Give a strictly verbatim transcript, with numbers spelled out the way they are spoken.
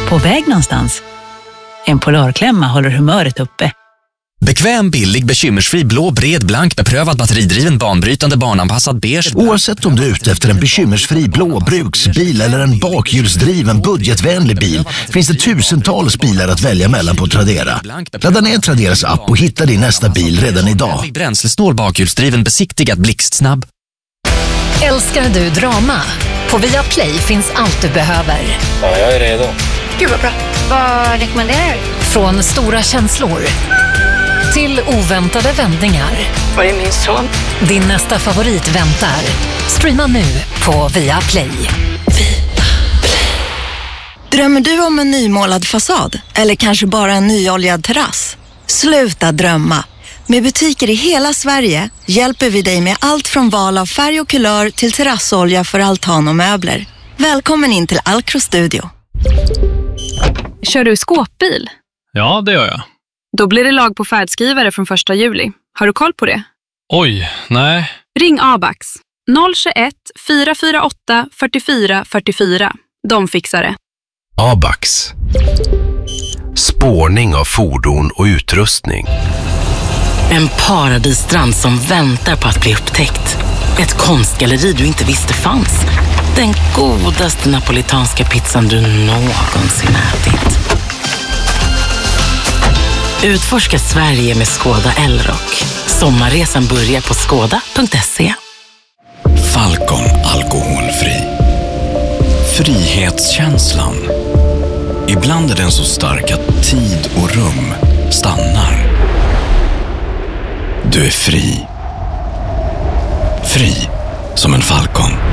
På väg någonstans? En Polarklämma håller humöret uppe. Bekväm, billig, bekymmersfri, blå, bred, blank, beprövad, batteridriven, banbrytande, barnanpassad, beige. Oavsett om du är ute efter en bekymmersfri blå bruksbil eller en bakhjulsdriven budgetvänlig bil finns det tusentals bilar att välja mellan på Tradera. Ladda ner Traderas app och hitta din nästa bil redan idag. Bränslesnål, bakhjulsdriven, besiktigad, blixtsnabb. Älskar du drama? På Viaplay finns allt du behöver. Ja, jag är redo. Gud vad bra. Vad rekommenderar du? Från stora känslor till oväntade vändningar. Var är min son? Din nästa favorit väntar. Streama nu på Viaplay. Drömmer du om en nymålad fasad? Eller kanske bara en nyoljad terrass? Sluta drömma. Med butiker i hela Sverige hjälper vi dig med allt från val av färg och kulör till terrassolja för altan och möbler. Välkommen in till Alcro Studio. Kör du skåpbil? Ja, det gör jag. Då blir det lag på färdskrivare från första juli. Har du koll på det? Oj, nej. Ring Abax. noll tjugoett, fyra fyra åtta, fyrtiofyra fyrtiofyra. De fixar det. Abax. Spårning av fordon och utrustning. En paradisstrand som väntar på att bli upptäckt. Ett konstgalleri du inte visste fanns. Den godaste napolitanska pizzan du någonsin ätit. Utforska Sverige med Skoda Elrock. Sommarresan börjar på skoda punkt se. Falcon alkoholfri. Frihetskänslan. Ibland är den så stark att tid och rum stannar. Du är fri. Fri som en falcon.